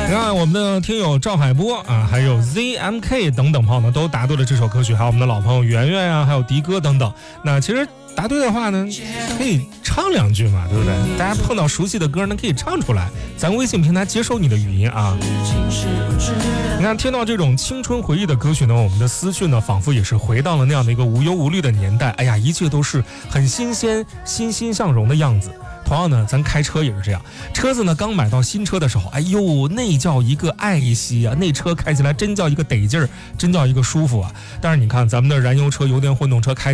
你看我们的听友赵海波啊，还有 ZMK 等等朋友呢，都答对了这首歌曲，还有我们的老朋友圆圆啊，还有迪哥等等。那其实答对的话呢，可以唱两句嘛，对不对？大家碰到熟悉的歌呢，可以唱出来，咱微信平台接收你的语音啊。你看，听到这种青春回忆的歌曲呢，我们的思绪呢，仿佛也是回到了那样的一个无忧无虑的年代。哎呀，一切都是很新鲜、欣欣向荣的样子。同样呢，咱开车也是这样，车子呢刚买到新车的时候，哎呦，那叫一个爱惜啊，那车开起来真叫一个得劲儿，真叫一个舒服啊。但是你看咱们的燃油车、油电混动车开